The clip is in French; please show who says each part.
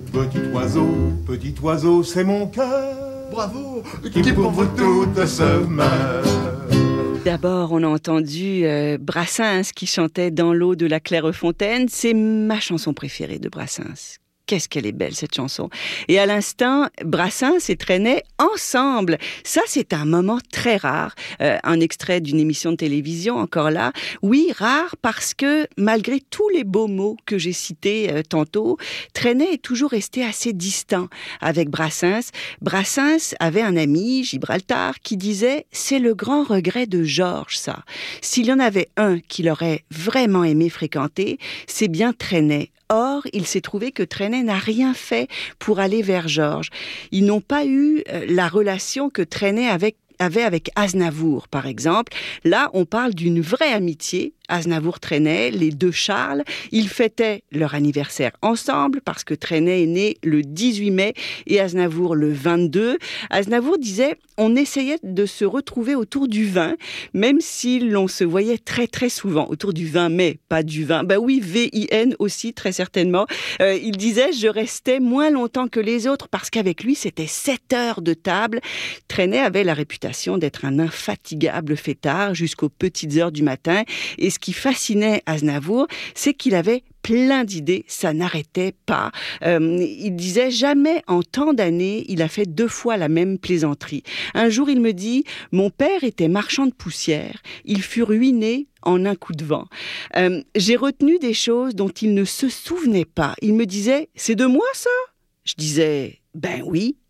Speaker 1: Petit oiseau, c'est mon cœur.
Speaker 2: Bravo,
Speaker 1: Qui pour vous toutes se meurt.
Speaker 3: D'abord, on a entendu Brassens qui chantait Dans l'eau de la Clairefontaine. C'est ma chanson préférée de Brassens. Qu'est-ce qu'elle est belle, cette chanson. Et à l'instant, Brassens et Trenet ensemble. Ça, c'est un moment très rare. Un extrait d'une émission de télévision, encore là. Oui, rare parce que, malgré tous les beaux mots que j'ai cités tantôt, Trenet est toujours resté assez distant avec Brassens. Brassens avait un ami, Gibraltar, qui disait « C'est le grand regret de Georges, ça. S'il y en avait un qu'il aurait vraiment aimé fréquenter, c'est bien Trenet. » Or, il s'est trouvé que Trenet n'a rien fait pour aller vers Georges. Ils n'ont pas eu la relation que Trenet avait avec Aznavour, par exemple. Là, on parle d'une vraie amitié. Aznavour-Trenet, les deux Charles, ils fêtaient leur anniversaire ensemble parce que Trenet est né le 18 mai et Aznavour le 22. Aznavour disait « On essayait de se retrouver autour du vin, même si l'on se voyait très très souvent. » Autour du vin, mais pas du vin. Ben oui, V-I-N aussi, très certainement. Il disait « Je restais moins longtemps que les autres parce qu'avec lui, c'était 7 heures de table. » Trenet avait la réputation d'être un infatigable fêtard jusqu'aux petites heures du matin. Et ce qui fascinait Aznavour, c'est qu'il avait plein d'idées, ça n'arrêtait pas. Il disait jamais en tant d'années, il a fait 2 fois la même plaisanterie. Un jour, il me dit, mon père était marchand de poussière, il fut ruiné en un coup de vent. J'ai retenu des choses dont il ne se souvenait pas. Il me disait, c'est de moi ça ? Je disais, ben oui.